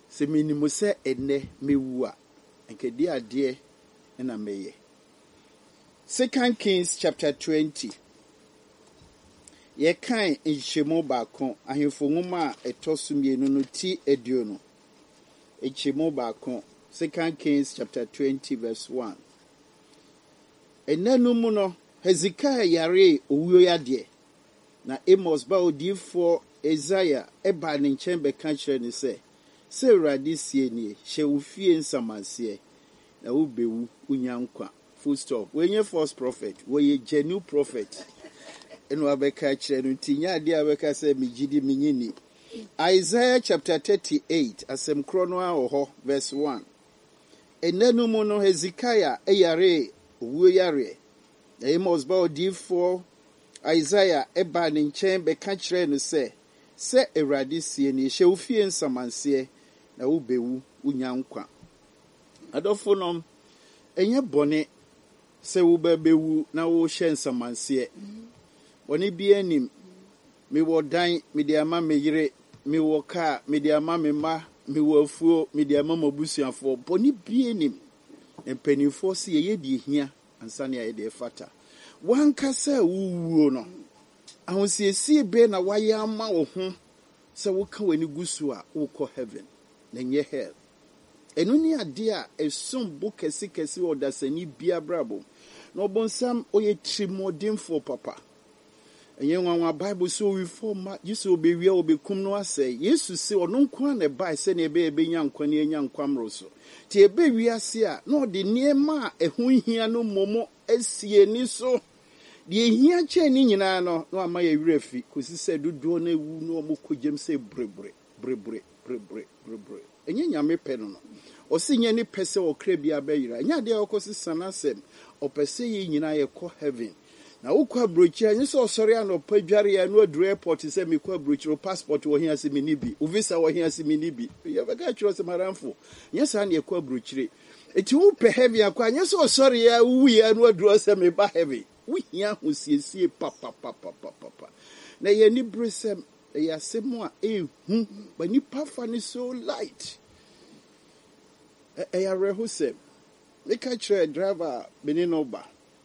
Se minimu se ene mewu a enke di ade na meye. 2 Kings chapter 20. Ye kan enhyemu baako ahemfo nwoma a etoso mienu no ti aduonu. Enhyemu baako 2 Kings chapter 20 verse 1. Enanu mu no Hezekiah yare owuo yade na Amos ba odifo Isaiah eba ne nkyɛn bɛka kyerɛ ne sɛ Awurade sie nie hyɛ wo fie nsamanseɛ na wo bewu unya nkwa. Full stop. When you false prophet, when you genuine prophet, and we abeka kyerɛ no tinya de abeka sɛ migidi minyini. Isaiah chapter 38 asɛm kro no a hɔ verse 1. Enanu mu no Hezekiah eyare owuo yare. Amos ba odifo Isaiah eba ne nkyɛn bɛka kyerɛ no sɛ Awurade sie nie hyɛ wo fie nsamanseɛ na wo bewu unya nkwa. Adɔfo nom enye bɔne sɛ wo bewu na wo hyɛ nsamanseɛ. Bɔne bi anim me wɔ dan me de ama me yere me wɔ kaa me de ama me ma me wɔ afuo me de ama mabusuafo. Bɔne bi anim mpanimfoɔ se ye di hia ansa ne ye de fata. Wanka sɛ wuwuo no ahosiesie be na wayɛ ama wo ho sɛ woka w'ani gusu a wokɔ heaven na nye hell. Enu ni ade a esom bo kɛse wɔ dasani bia brabo na ɔbonsam oyɛ trimodinfo papa. Enye nwanwa Bible so we forma Yesu obewia obekum no asɛ Yesu se ɔno nko na bai sɛ ne nya nkwa ne nya nkwamro so ti ebewia se a na ɔde niema a ɛho hia no momo asie ni so de hia kyɛ ni nyinaa no na ama yɛ werɛ fi kosi sɛ dodo na ewu no ɔmo kɔgyem sɛ brebre. Enye nyame pɛ no ɔsi nye ni pɛ sɛ ɔkra bia bɛyira nya de ɔkɔsi sanasɛm ɔpɛ sɛ yɛ nyinaa yɛ kɔ heaven. Na ukwa brochire nyi so sori anopa dware ya no aduru airport se me kwa brochire passport wo hia se mini bi visa wo hia se mini bi ye beka chiro se maramfo nye sa na kwa brochire eti wo pe heavy akwa nye so sori ya wu ya no aduru se me ba heavy wo hia ho siesie papa na ye ni bresem ya semu a ehu ba ni pafa ni so light ya reho se me ka chire driver benino ba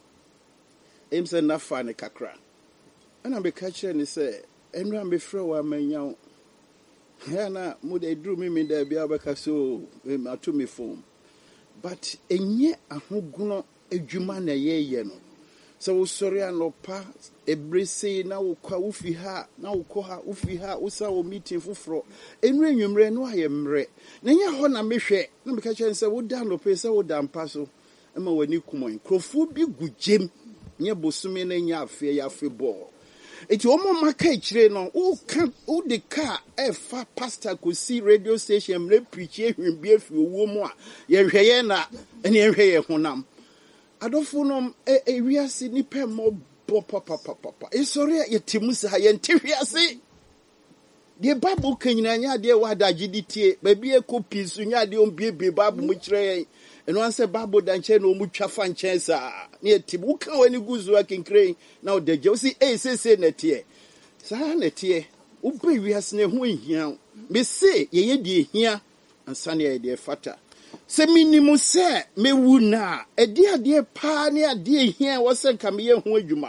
em se na fa ne kakra ana be ka kire ne se enra me frɛ wa manyaw ya na mu de dru mi da bia beka so ato me phone but enye ahoguno adwuma na ye no so wo sori anopa ebrese na wo kwa wo fi ha na wo kɔ ha wo fi ha wo sa wo meeting foforo enra nwumre no aye mre na nya hɔ na mehwɛ na me ka kire se wo da no pe se wo da mpa so ema wani kumon krofo bi gujem nye bosume na nya afi ya afi bo eti omo maka ikire no o de car efa pastor ko si radio station mre preach ehwin bi afi owo mu a ye hweye na ene ye hweye honam adofo no ewiase ni pe mo bo papa esori ye timu sa ye ntehwiase de bible kanyina nya de wa da giditie ba bi ekopi su nya de ombiebe bible mu kire eno anse bible da nche na omu twafa nche sa na etibu uka wani guzu akinkre na odeje o si sese na tie sa na tie ube wiase na ho ehia me se ye de ehia ansa na ye de fata se minimu se mewu na ade pa na ade ehia wo se nka me ye ho adwuma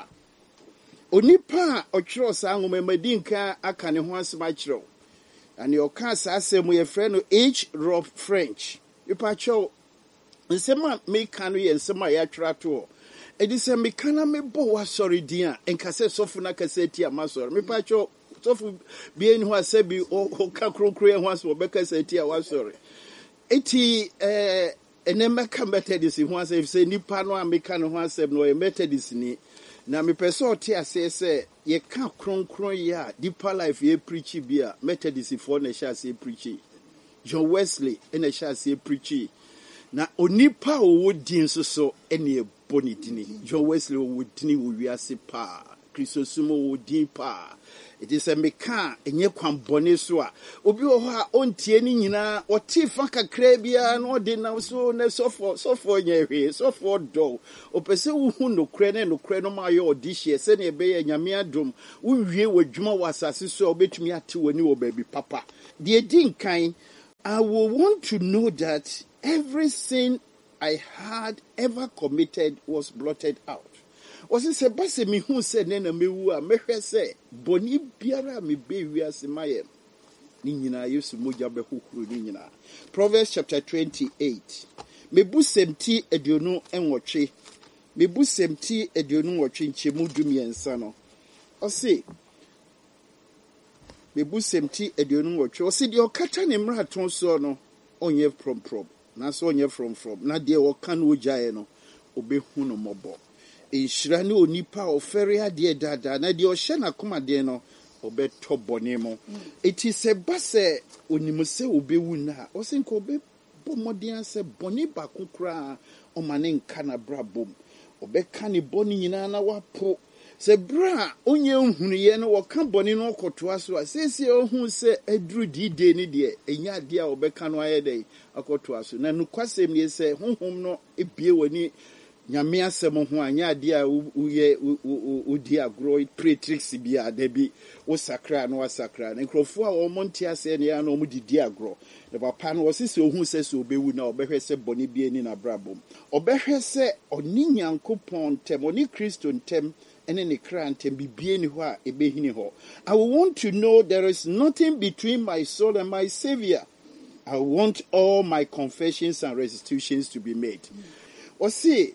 onipa otwero sa nwoma madinka aka ne ho asema kyerɛw ani oka sa asɛm ye frɛ no H. Rob French ipa kyɛw nsema me kanu ye nsema ya twrato edi se me kana me bo wa sorry dia enka se sofu na kase ti amasori me pa cho sofu bi eni ho asabi o ka kronkro ye ho aso be kase ti a wa sorry eti enema ka methodist ho asabi se nipa no a me kanu ho asabi no ye methodist ni na me person ti ase se ye ka kronkron ya deeper life ye preach bi a methodist for na sha se preach John Wesley na sha se preach na onipa owo din so ene eboni dini John Wesley owo dini wo wiase pa Christosum owo din pa it is a meka enye kwambone so a obi wo ho a ontie ni nyina oti fa kakra bia na odi na so na sofo nyehwe sofo do opese wo hu nokre no ma ye odihye se na ebe ye nyame adom wo wie wadwuma wasase so obetumi ate woni wo baabi papa de din kan I will want to know that every sin I had ever committed was blotted out. Was it Sebase mi hu se ne na mewu a mehwe se boni biara me be wiase mayem. Ni nyina Yesu moja be hukuru ni nyina. Proverbs chapter 28. Mebu semti aduonu enwotwe. Mebu semti aduonu nwotwe nchemu dumiensa no. Ose mebu semti aduonu nwotwe. Ose de okata ne mraton so no onye prom. Na so onye from. Na de oka no ojae no obehu no mobo. Inhyira ne onipa ofere ade dada na de ohye na koma de no obeto bone mo. Eti se base onimse obewu na ose nko obe bomodian se bone ba kokra o mane nka na brabom obeka ne bone nyina na wapo se bra onye nhunu ye no woka bone no okotoa so asese ohun se aduru dide ne de enya de a obeka no ayede akotoa so na nukwasem ne se honhom no ebie wani nyame asem ho anya ade a uye udi agro pretrix bia da bi wo sakra na wasakra na nkrofo a wo monte ase ne ya na wo didi agro ne papa no wosese ohun se so obewu na obehwe se boni bi ani na brabom obehwe se oni nyankopon tem oni Kristo ntem ene ne kra ntem bibie ni ho a ebehini ho. I want to know there is nothing between my soul and my Savior. I want all my confessions and restitutions to be made. Osi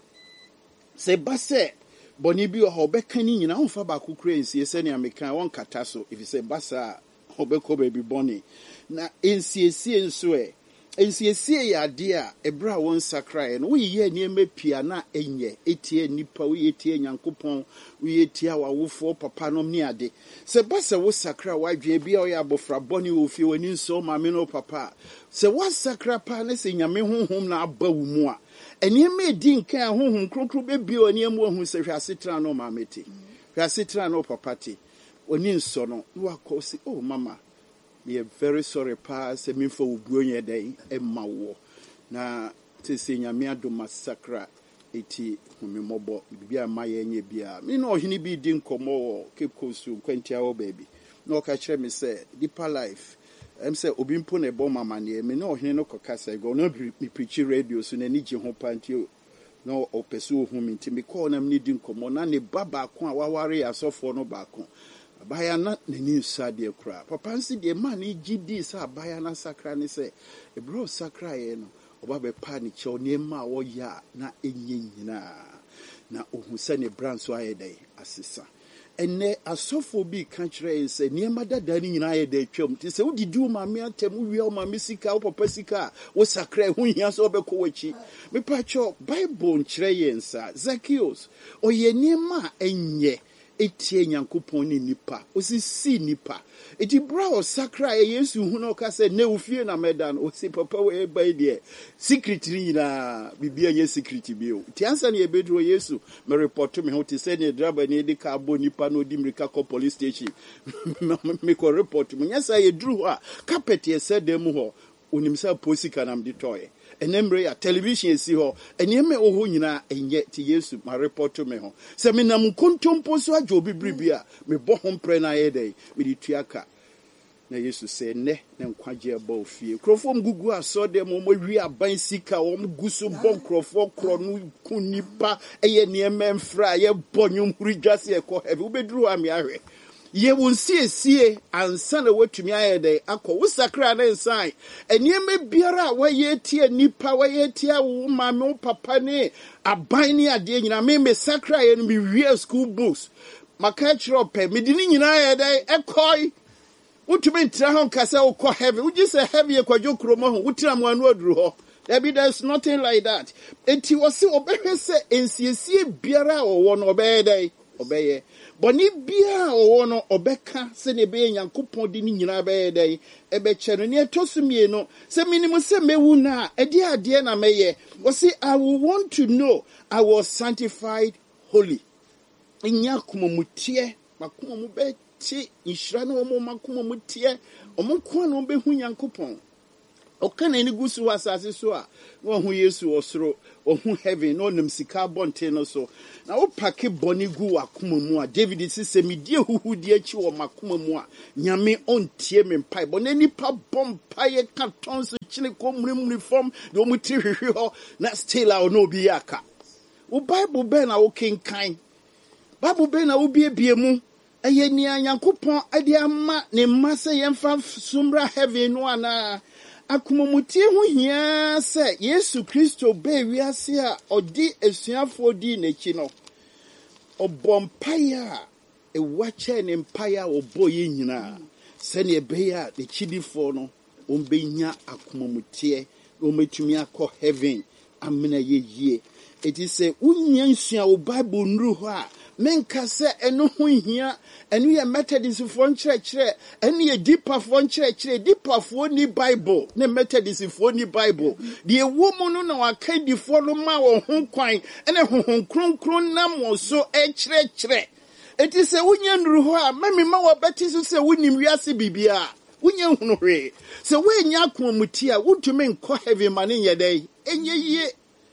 se base boni bi o beka ni nyina onfa ba kokura ensie se ne amekan won kata so if se basa obeko baby boni na ensiesie nso ensiesie ya de a ebra won sakra no wo ye ni emepia na enye etie nipa wo etie nyankopon wo etie awofo papa nom ni ade se basa wo sakra wadwe bia o ya bofra boni wo fie woni nso ma me no papa se wa sakra pa na se nyame honhom na aba wo mu a enye di nkan honhom krokro bebi oni amu ahu se hwasetra no mameti hwasetra no papati oni nso no wakọ si oh mama we are very sorry pa se me for obuonye dai emma wo na te se nyame ado massacre eti humimobo bibia maye nye bia me no ohini bi di nkomo wo Cape Coast kwantia wo baby no ka kire me say deeper life say obi mpo na ebo mama ne me no ohene no kokasa go no me preach radio so na ni je ho pantio no opeso hu mi nti me call na me di nkomo na ne baba ko a waware asofo no ba ko abaya na nani nsade kura papa nsi de man gidi sa abaya na sakra ne se e bro sakra ye no oba be pa ni che oni ma wo ya na enye nyina na ohun se ne branso ayedai asesa ene asofo bi ka kire se niema dada ni nyina ayedai twam ti se udidi o ma me atem wi o ma me sika o papa sika wo sakra hu hia so be ko wachi me pa cho bible nkire yensa Zacchaeus o ye niema enye etie nyankopon ni nipa osisi nipa eti bra o sakra Yesu hu no ka se ne ufie na medan o si papa we bai de secret ni na bibia ye secret bi o ti ansa ne ebedro Yesu me report me ho ti se ne driver ne de ka bo nipa no di mrika ko police station me ko report me nyasa ye dru a carpet ye se dem ho onimsa posika na mdi toye enemre ya television esi ho eneme oho nyina enye ti Yesu ma report me ho se me nam kontompo so ajo bibribia me bo ho mpre na yedai me di tuaka na Yesu se ne nkwaje ba ofie krofom gugu aso de mo wi aban sika wo gusu bon krofo kro no kunipa eye ne emfra ye bonyum hurigwase e ko heavy ubedru ami ahwe ye won sie ansa na watumi ayede akọ wo sakra na nsan enieme biara wa ye tie nipa wa ye tie wo mame wo papa ne aban ne ade nyina me sakra ye no be real school books maka chiro pe medini nyina ayede ekoi utumi ntra ho kasa wo kọ heavy wo gise heavy e kwadwo kromo ho wutira mo anu aduru ho there's nothing like that enti wo se obehwe se ensiesie biara wo no obeyede obeye boni bia owo no obeka se ne be nyankopon di ni nyina be dai ebe che no ne tosumie no se minimu se mewu na ede ade na meye wo se I will want to know I was sanctified holy inyakuma mutie makuma mu be ti inhyira na wo makuma mutie omo ko na wo be hu nyankopon Okan any gusu was as is so. One who is or throw or who heaven, no num sika bonteno so. Now, packet bonny gu akumumua. David is a media who dear you or makumumua. Nyame on tiem and pipe. But any pub bomb pie cantons, chinicom reform, the material, not still our no biaka. O Bible ben our king kind. Bible ben our be a biemu. Aye nia Yankupon, Adiama, ne massa yemfa sumbra heaven one. Akumumutie hu hia se Yesu Kristo be wiase a odi esuafo di n'echi no obompaya ewache ne mpaya oboye nyina se ne ebeya de chidifo no ombenya akumumutie ometumi akọ heaven amena yeye eti se unya nsua o Bible nru ho a menka se eno ho hia enu ye Methodist fo nkyerɛkyerɛ enu ye deeper fo nkyerɛkyerɛ deeper fo ni Bible ne Methodist fo ni Bible de womu no na wakadi fo no ma wo ho kwan ene honhon kronkron nam wo so ɛkyerɛkyerɛ eti se unya nru ho a mami ma wo beti so se wonim wiase bibia unya hunu hwe se we nya akomuti a wontumi nkɔ heaven ma ne yɛdai enye yie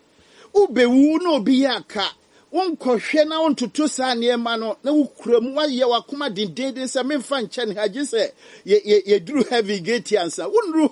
ubewu no obi aka wonkɔhwɛ na wontoto saa nneɛma no na wokuramu wayɛ wakoma dendenden sɛ memfa nkyɛ ne hagye sɛ yɛduru heavy gate ansa wonru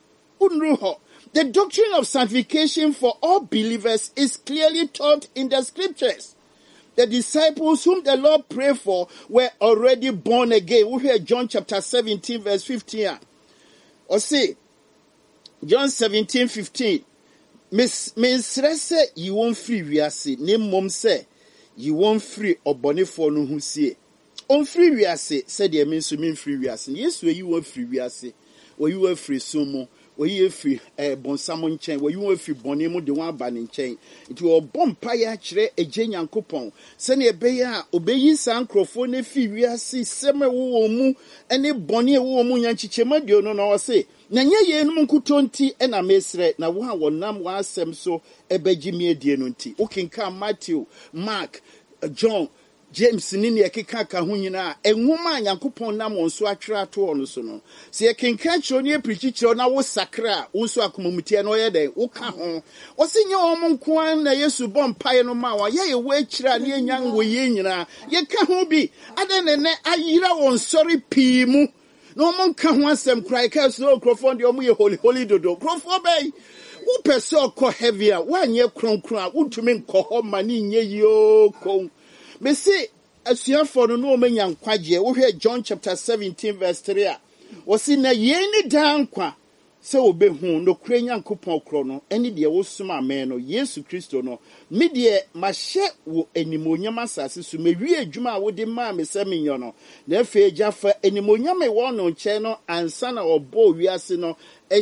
hɔ. The doctrine of sanctification for all believers is clearly taught in the scriptures. The disciples whom the Lord prayed for were already born again. We hear John chapter 17 verse 15. Or say, John 17:15. Miss Rese, you won't free wiase. Name mom say, you won't free or bonnet for no who say. On free wiase, said the means to mean free wiase. Yes, where you were free wiase, where you were free sumo, where you were free bonsamon chain, where you were free bonemo de one banning chain. It will bomb paya chere a jenyan coupon. Send a beya, obey san crofone free wiase, seme womu, and a bonnie woman yanchichema diono no say. Nanya ye no nkutonti na mesre na wo a wonam wa asem so ebegimi adie no nti ukinka Matthew, Mark, John, James ni ne keka ka ho nyina enwoma Yankopon nam won so atwere ato ono so no se yekenka kiro ne preach kiro na wo sakra wo so akomamutie no ye den wo ka ho wo se nye wo nko an na Yesu bom pae no ma wa ye wo akira ne enyan wo ye nyina ye ka ho bi ade ne ayira won sori pii mu no mon ka ho asem krai ka so krofon de omo ye holy dodo krofo bay wo pese okọ heavy a wa nye kronkron a wontumi nkọ ho ma ni nye yo ko me say asuafo no no menya nkwaje wo hwe John chapter 17 verse 3 a wo si na ye ni dan kwa se obehu no kura Nyankopon kro no eni de wo soma amen no Yesu Kristo no me de mahye wo animonyam asase so mewie adwuma a wo de ma me se menyo no na afi agyafa animonyam e wo no nche no ansa na obo wiase no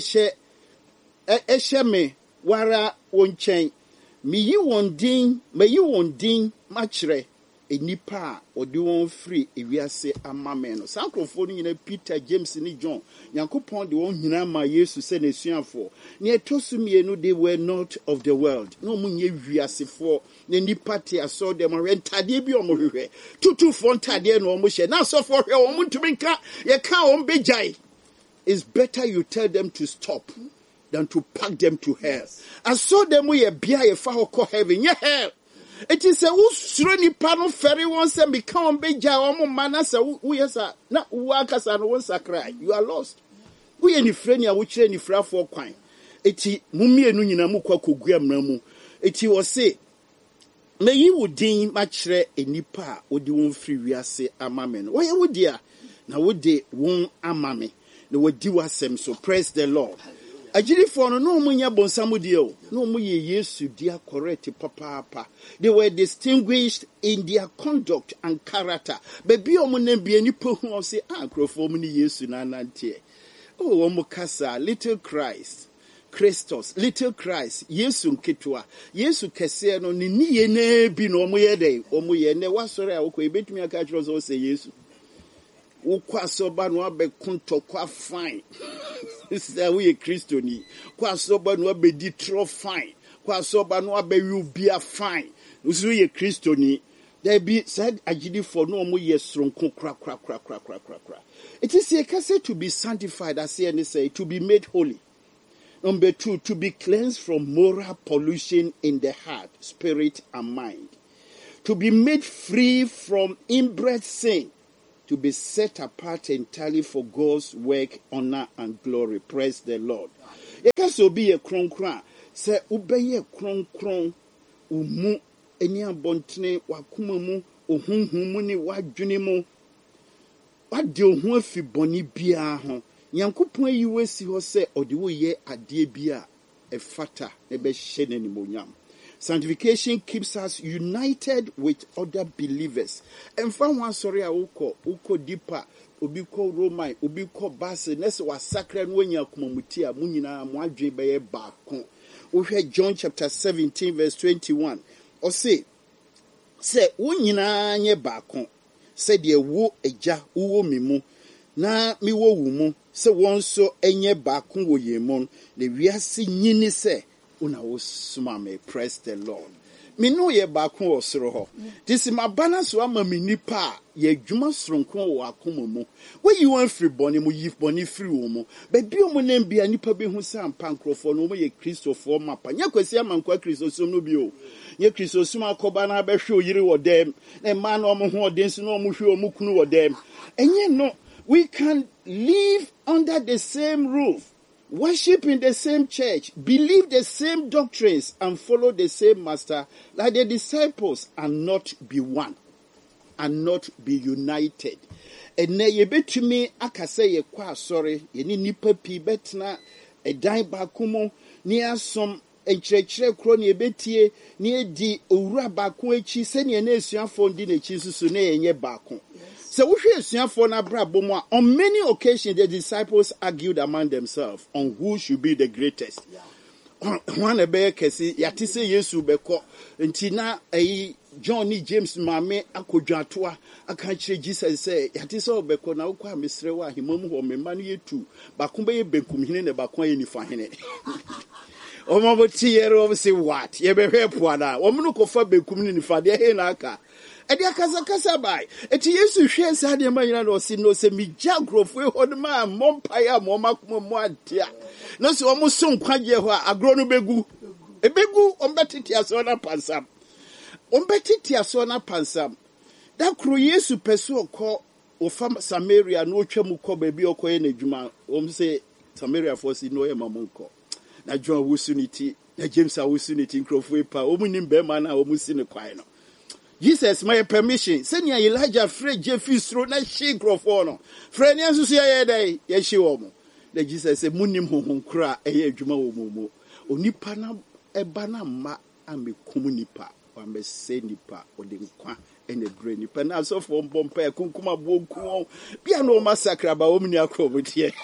ehye me wara wo nchen meyi won din machre enipa odi won free ewiase amame no sankrofo no nyina Peter, James ni John Nyankopon de won nyina ma Yesu se na suafo ne etosumienu they were not of the world no munye wiasefo ne nipa te aso dem rentade bi omohwehwe tutu fo ntade no omohye na asofo hwe omontumi nka ye ka ombejai. It's better you tell them to stop than to pack them to hell. I saw them we bia ye fa hokọ heaven ye hell. It is a usro ni pano ferry once and become beja omo manasa uyesa na uwakasa no won sakra. You are lost. We any friend ya wo kire ni fra for kwan. Eti mumienu nyina mu kwa kogua mramu. Eti wo say me yi wudin ma kire enipa odi won free wiase amame no. Wo ye wodia na wode won amame. Na wodi wasem so praise the Lord. Ajiri for no munya bonsamu dio no muye Yesu dia correct papa. They were distinguished in their conduct and character. Baby omo bi anipo hu say krofo mu ni Yesu na nante. Oh omo kasa little Christ. Christos little Christ Yesu nketwa Yesu kese no ni niye na bi no omo ye dey omo ye ne wasore a wokọ ebetumi aka kiro so say Yesu ukwasoba no abekunto kwa fine say we Kristo ni kwasoba no abedi tro fine kwasoba no abewi bia fine usu ye Kristo ni there be said agidi for no mo ye sronko kra. It is a case to be sanctified as say to be made holy. Number 2, to be cleansed from moral pollution in the heart, spirit, and mind. To be made free from inbred sin. To be set apart entirely for God's work, honor, and glory. Praise the Lord. You can so be a kron. Say, obey a kron. Umu, eni abontene, wakumamu, ohunhumuni, wajunimu. Wadi ohun fi boni biya hon. Nyankopon yi wesi ho se ode wo ye ade bia e fata e be hyene ni monyam. Sanctification keeps us united with other believers. Emfa wan sori a uko deeper, obi ko Roman, obi ko Base, nese wa sacred no nya komamuti a munyina mo adwe be ye baako. Wohwe John chapter 17 verse 21. O say wunyina nye baako. Se de wo eja wo mimu na mi wo wu mu se won so enye baako wo yemon le wiase nyini se una wo suma me. Praise the Lord. Me no ye baako osoro ho disi mabana so ama me nipa ye dwuma soronko wo akoma mu we yi wan free boni mu yi boni free wo mu be bi o mu na bia nipa be hu sa ampa nkrofo no mo ye Kristofo mapa nya kwasi amankwa Kristosom no bi o ye Kristosum akoba na be hwe oyiri wo dem na ma na omo ho oden si na omo hwe omo kunu wo dem enye no. We can live under the same roof, worship in the same church, believe the same doctrines, and follow the same master like the disciples, and not be one, and not be united. And ne ye betumi akase ye kwa sorry, ye ni nipa pi betna e dan bakumo ni asom enkyerɛkyerɛ kro ne ebetie ne edi owura baako echi se ne na esuafo ndi na echi susu na yenye baako. So we hear na brabo mo on many occasions the disciples argued among themselves on who should be the greatest. One ebe kesi yati se Yesu beko nti na John ni James mame akodwatoa aka kire Jesus say yati se obeko na ukwa mesrewa himom ho memma no yetu bako be benkum hene ne bako ye nifa hene. Omo ti yero say what ye be hwepo na omo kofa benkum ni nifa de he na aka edi akasa bai eti Yesu hwe sa de ma nyina no si no se mi jagrofo e ho de ma mompaya mo makoma mo adia no se omo so nkwaje ho agro no begu ebegu ombetiti aso na pansam da kro Yesu peso ko ofa Samaria no otwa mu ko ba bi okoye na dwuma se Samaria for si no ye mamonko na John wusuniti na James wusuniti nkrofo e pa omu nim be ma na omu si ne kwai no. Jesus my permission. Senior Elijah Fred Jeffrey Stro na she microphone. Fred nso so ye dey ye she wo mo. The Jesus say munim honhom kra eye adwuma wo mo. Onipa na eba na ma amekum nipa. Wa me se nipa ode nkwa ene bre nipa na so for bompa kunkuma bonku. Bia no massacre ba wo mni akrobotie.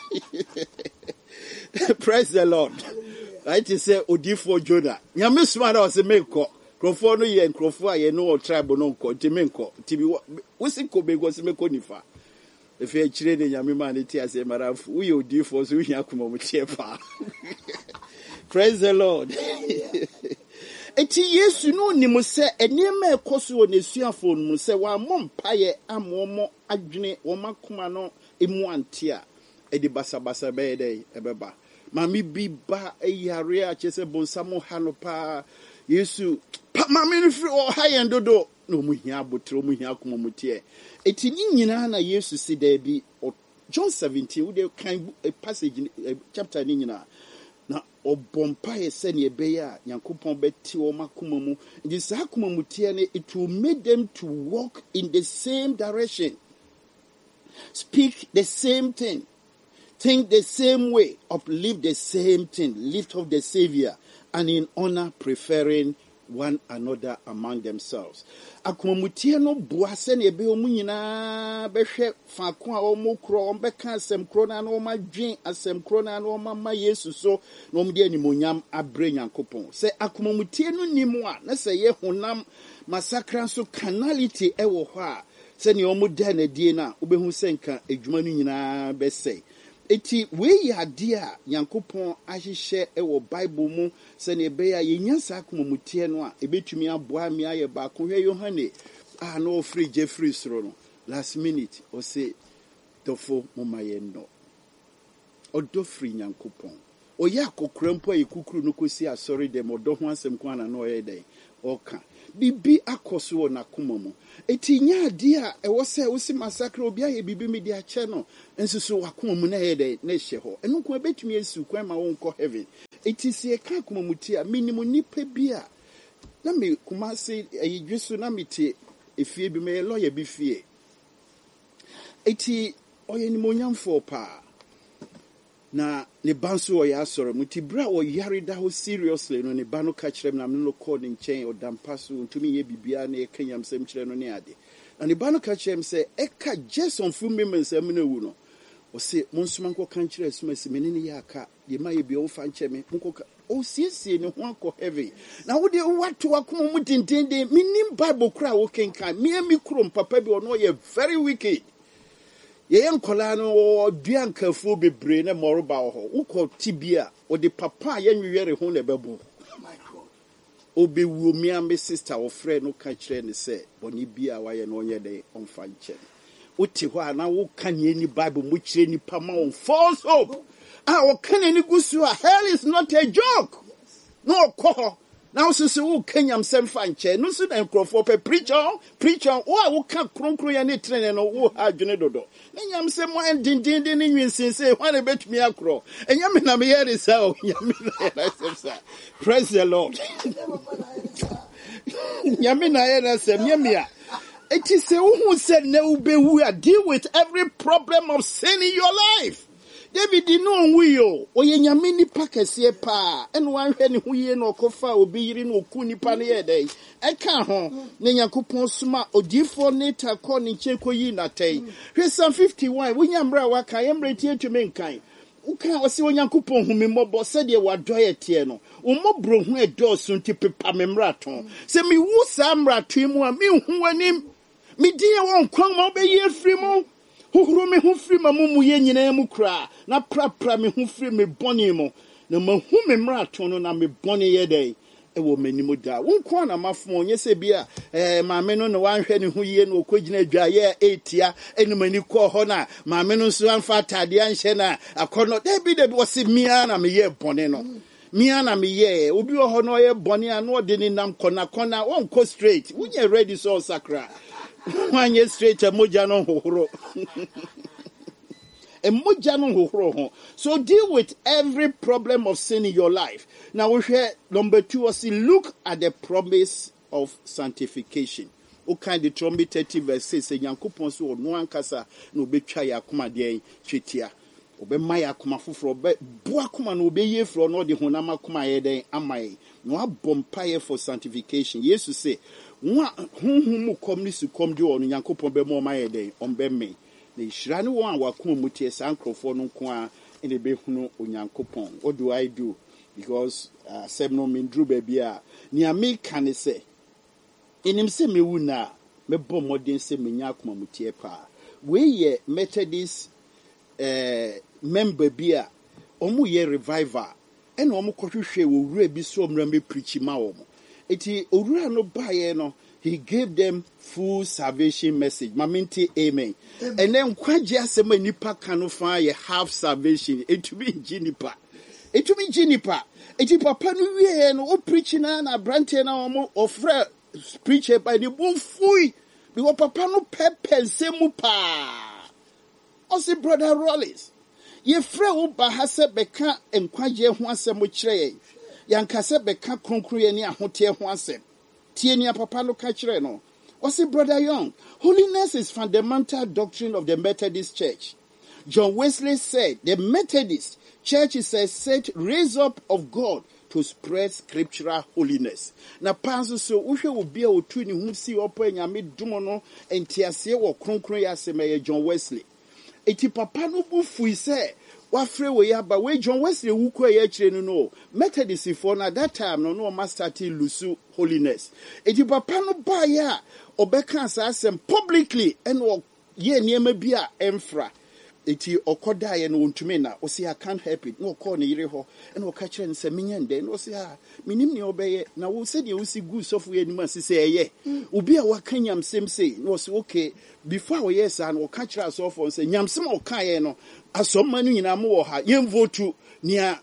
Praise the Lord. Right to say odifo Jonah. Nyame suma na o se meko. Crofo no ye crofo aye no tribe no nko timenko tibi wosiko bego se meko nifa efe akire de nyame ma ne ti ase marafu we odifo so hia akoma mo chefa. Praise the Lord. Eti Yesu no nimu se enema ekoso na esuafo no se wa mompaye amomo adwene wo makoma no emu antia edi basabasa be dey ebeba mami bi ba eyare a chese bonsamo hanopa Yesu mami no free o high and dodo no mu hia botro mu hia akoma mutie eti nyina na Yesu si da bi John 17 we dey kan a passage chapter ni nyina na obompa ye se ne ebe ya Nyankopon beti o makoma mu ndi sa akoma mutie ne it will make them to walk in the same direction, speak the same thing, think the same way, uplift the same thing, lift up the Savior, and in honor preferring one another among themselves. Akomutie no boase ne be omu nyina behwe faako a omu kro ombeka asem kro na na omadwen asem kro na na omama Yesu so na omde animonyam abre Nyankopon. Se akomutie no nimu a na se ye honam masakra so carnality ewo ho a se ne omu da na die na obehu senka edwuma no nyina bese. Eti we ya dia Nyankopon ahihye ewo Bible mu se ne be ya yenya sa akomutie no a ebetumi aboa me aye ba ko hwe Yohane no free Jeffrey Sro no last minute o say dofo momaye no odo free Nyankopon oya kokrampo e kukuru no kosi asori dem odo ho asem kwa na no ye den oka bibi akoso na komamu eti nya ade a ewo se wo si massacre obi aye bibi me dia che no ensusu wakomamu na ye den na hye ho enu ko betumi esu kwan ma wo nko heaven eti sie ka komamu ti a minimum nipa bi a na me kuma se ayidwesu na mete efie bi me lawyer bi fie eti oye ni monyamfo pa na ne banso oya asore muti bra o yare da ho seriously no ne ba no ka kire na me no call ne nchen o dampaso ntumi ye bibia na e kanyam sem kire no ne ade na ne ba no ka kire me se e ka Jason fu memens am na wu no o se monsoma nko kan kire asuma se me ne ya aka de ma ye bi o fa nche me nko o siesie ne ho akọ heavy na wo de wato akoma mu dindinde minim bible kra wo kenkan me krom papa bi ono ye very wicked ye nkola no duankafo bebre na moroba ho ukọ tibia o de papa ye nwewere ho na bebu obewu mi am sister o frɛ no ka kire ne sɛ boni bia wa ye no onye de onfa nche uti ho ana wo ka ne ni bible mu kire ni pa ma on false hope o ka ne ni gusu a hell is not a joke no ko now so wo kanyam sem fa nche no so na nkrofo pe preacher wo ka kronkron ya ne trene no wo ha adwene dodo na nyam sem mo dindin ne nwinsin se ho na betumi akro enya me na me here sa o nyam na sa praise the Lord nyam na here sa nyamia it is who said ne ubewu deal with every problem of sin in your life. David di no nwiyo oye nyame nipa kese pa eno wanhwe ne hoye no kofa obi yiri no ku nipa ne yedai eka ho ne yakopon soma odifo ne takọ ne chekoyi na tai hwe Psalm 51 wunyamra waka yemre tie tweme nkan uka osi onyankopon humi mmobọ sede wadoye tie no ummobro hu edoso nti pepa memrato se mi wu sa mrato mu a mi hu anim mi die won kwan ma obeyi afiri mu Huru me hu firi mamumu ye nyina mu kra na prapra me hu firi me boni mo na mahu me mrato no na me boni ye dai e wo manimu da wonko na mafo onye se bia maame no no wanhwe ne hu ye no okogina dwa ye etia enumani ko ho na maame no so anfa atade anhye na akono da bi wose mia na me ye boni no mia na me ye obi ho no ye boni a no de ni nam kona wonko straight wunye ready so sakra Wanye straight a moja no hohoro. A moja no hohoro. So deal with every problem of sin in your life. Now we hear number 2 was look at the promise of sanctification. O kind the trumpet 30 verse 6 say Yankopon so no ankasa no betwa yakoma de twetia. Obe maya kuma fufuro be boa kuma no be ye fro no de honama kuma ye den amai. No abompaye for sanctification. Jesus say mu kom ni su kom di onu Yankopon be mo maye den ombe me na ihira ne won awakoma mutie sankrofo no nko a ene be hunu Onyankopon. What do I do? Because sem no mindru be bia ni ameka ne se enim se mewu na me bom modern se menya akoma mutie pa we ye Methodist member bia omu ye revival ene omu kohwehwe wo wura bi so omra me preach ma omu eti owura no baye no he gave them full salvation message maminti amen and then kwaje asema nipa kanu fa ye half salvation etumi jinipa eti papa no wie no o preach na brante na omu ofre preacher by the bonfui because papa no pepe nsemu pa o si brother Rollins ye frɛ wo ba ha sɛ bɛka nkwaje ho asɛm kyerɛ yanka sɛ bɛka kronkroye ne ahote ho asɛm tie ni papa no ka kyerɛ no o si brother Young holiness is fundamental doctrine of the Methodist Church. John Wesley said the Methodist Church is a set raise up of God to spread scriptural holiness. Na panso so uhwe obi a otu ni hu si opo nyame dum no entiase wo kronkron ya asem John Wesley. Eti papa no bu fui se wafre we ya ba we John Wesley wuko ya kire no Methodist for na that time no master ti lusu holiness. Eti papa no ba ya obeka sa asem publicly and ye niema bi a emfra. Eti okoda ye no ntumi na o say I can't help it no call ne yire ho and o ka kire ne se menye nde no say minim ne obeye na wo se de wo si gu sofu ye nima se eye obi a wakanyam sem say no say okay before we yes and o ka kire asofo say nyamsem o ka ye no asomma no nyina mo wo ha ye vote nia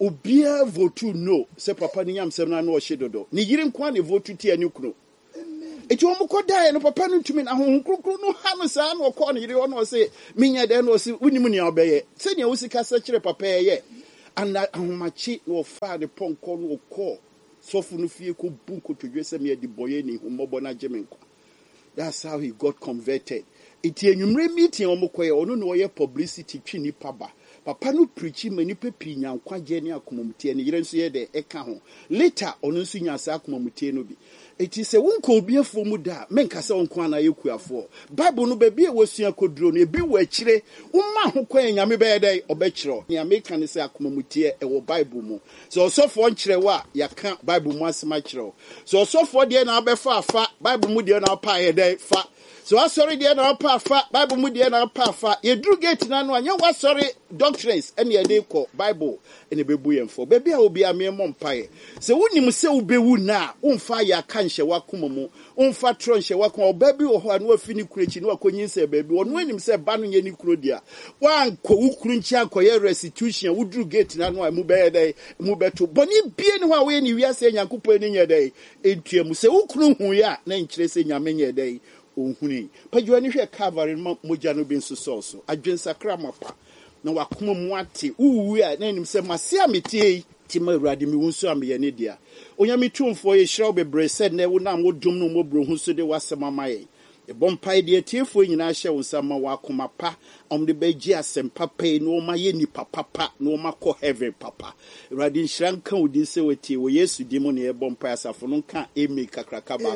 obia vote no se papa ni nyamsem na no hyedodo ni yiri nkwa ne vote ti ani kunu eti wo mko dae no papa no ntumi na ho krokro no ha no saa no ko no yiri ono se minya de no se unim ne obeye se ne wo sika sa kire papa ye anda ahomachi no fa de ponko no ko sofu no fie ko bunko to dwese me di boye ni humobo na jemenko. That's how he got converted. Iti enwumre meeting omokoye ono no ye publicity twi ni paba papa no preach mani pepi nyankwa je ne akomomtie ne yire nso ye de eka ho later ono nso nya sa akomomtie no bi eti se wonko obiefo mu da menka se wonko ana yekuafo bible no ba bi e wosua koduro no ebi wo akire umma ho kwan nyame be dey obekiro ne ameka ne se akomomtie e wo bible mu so osofo nkire wa yaka bible mu asema kiro so osofo de na abefa afa bible mu de na pa ye dey fa so I sorry dear na pa fa Bible mu dear na pa fa ye drew gate na no anya wa sorry doctrines and ye dey call Bible and e bebu yemfo baby a obi a me mompae se wonim se ubewu na umfa ya kanhye wakoma mu umfa tronhye wakoma obabi wo ho anu afini kurechi no akonyin se baby ono anim se ba no ye ni kuro dia wanko ukuru nchi akoye restitution wo drew gate na no mu be dey mu beto boni bie ne ho a we ni wiase nyankopon ni nye dey entuam se ukuru hu ya na nkyire se nyame nye dey ohuni pajuani hwe Calvary moja no bi nso so adwensakra mapa na wakoma mu ate uwu a na nim se masia metie ti ma urade mi wonso amye ne dia onyame tumfo ye hyerew bebre said na wo na modum no mobro hu so de wasema maye e bompai de tiefo nyina hye wonsa ma wakoma pa omde beji asempa pe no ma ye ni papa no ma ko heaven papa urade nhyiran kan odin se wetie wo Yesu di mu ne e bompai asafo no kan eme kakraka ba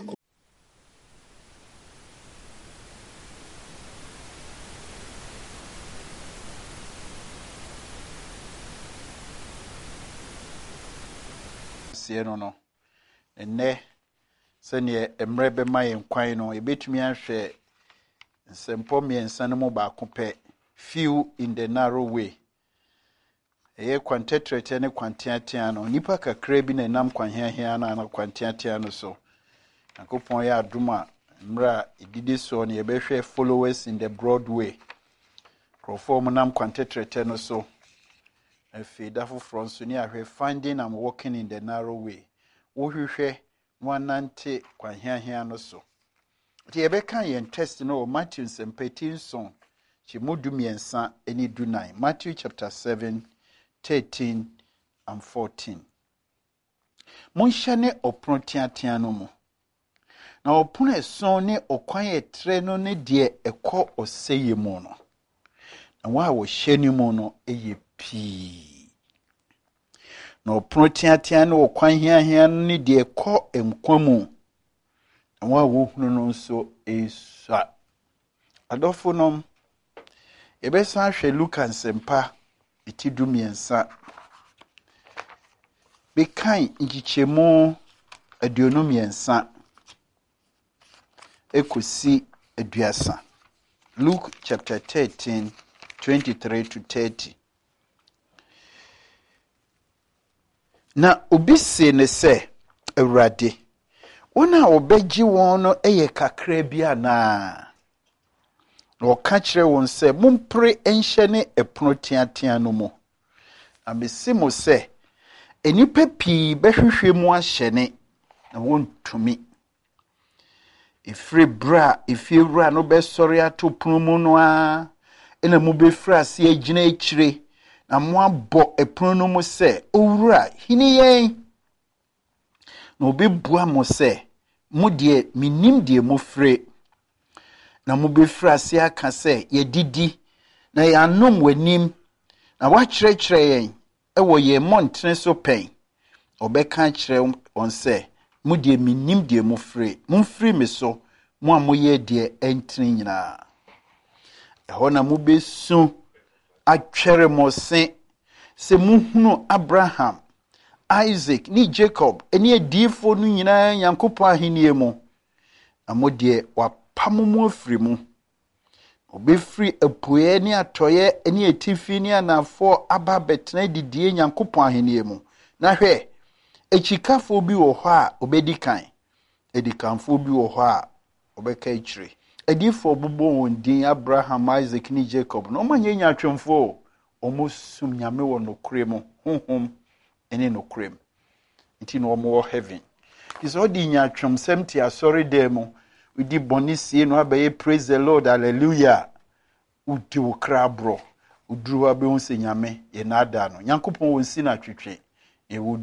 no enne sene emre be mayen kwan no ebetumi ahwe nsempo miensa no mo ba kope few in the narrow way eye kwantetrete ne kwantiatia no nipa kakra bi na nam kwanhiahia na kwantiatia no so akopon ya aduma mra ididi so ne ebehwe followers in the broad way perform nam kwantetrete no so Fidafo from Sunia, finding and walking in the narrow way. Wohwehwe nwanante kwanhiahia no so. Ti ebeka yen test no Matthew 17 chimudu miensa eni du 9. Matthew chapter 7 13 and 14. Monhyane opron tiatia no mu. Na opon eson ne okwan etre no ne de ekọ oseye mu no. Na wa wo hyeni mu no eye pii no protiatia no okwan hiahia ni de ekọ emkwamu na wa wo hunu no nso esa adofo nom ebesa hwe Luka nsempa itidu miensa bekan ngichemu aduonu miensa ekosi aduasa Luke chapter 13 23 to 30. Na obise ne se Awurade wona obeji won no eye kakra bia na oka kire won se mumpre enhye ne epono tiatia no mu amesimo se enipa pii behwehwe mu ahyene na wontumi ifira no besori atopunu mu no a ena mu befra se agina ekire na mo abo epono no mu se owura hini yen na obi bua mo se mo de minim de mo fre na mo befra se aka se ye didi na ya nom wanim na wa kyerɛkyerɛ yen ewo ye montre so pen obeka kyerɛ on se mo de minim de mo fre mo fri me so mo amoye de entri nyina eho na mo besu atwere mo se muhunu Abraham Isaac ni Jacob eni adifo no nyina Yankopɔn ahenie mu amode wapamomo afiri mu obefiri apoye ni atoye eni etifi ni anafo aba betena didie Yankopɔn ahenie mu na hwɛ echikafo bi wo hɔ a obedikan edikanfo bi wo hɔ a obeka ikyire adifo bubo won din Abraham Isaac ni Jacob no manye nyatwemfo omusum nyame wo no kure mu honhom ɛne nokorɛm nti na ɔmo wɔ heaven nti sɛ ɔde nya atwomsɛm te asɔre dan mu wodi bɔne sie no abɛyɛ praise the Lord hallelujah wodi wo kra borɔ uduru abɛhu sɛ nyame yɛ nada no nyankopɔn wɔ nsi na twetwe ɛwɔ